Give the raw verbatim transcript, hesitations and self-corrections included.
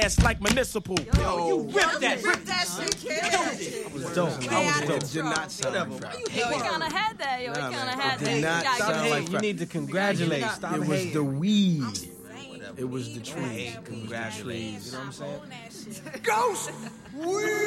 blast like municipal. Yo, you ripped that shit. Rip that shit, kid. I was dope. I was dope. Did not sound like Yo, he kind of had that. Yo, he Nah, kind of man, had it that. did not gotta sound give like it- You need to congratulate. Stop It was hating. the weed. It was the tree. Hey, congratulations. You know what I'm saying? That shit. Ghost!